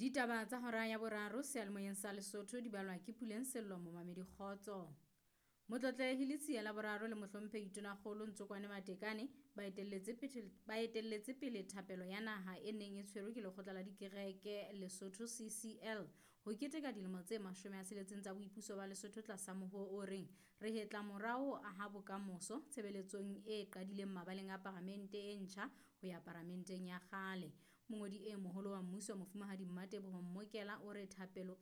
Ditaba tsa hora ya boraro sealemoyeng sa Lesotho di balwa ke Puleng Sello Momamedi Kgotso. Motlotlegi Letsiya la boraro le mohlomphehi Tonakgolo Ntsokwane Matekane ba etelletse pele thapelo ya naha e neng e tshwerwe ke Lekgotla la Dikereke Lesotho CCL ho keteka dilemo tse 60 tsa boipuso ba Lesotho tlasa moruo o reng re hetla morao ho aha bokamoso tshebeletsong e qadileng mabaleng a Palamente e ntjha ho ya Palamenteng ya kgale. Mongodi e moholo wa mmuso Mofumahadi Mmateboho Mokela o re thapelo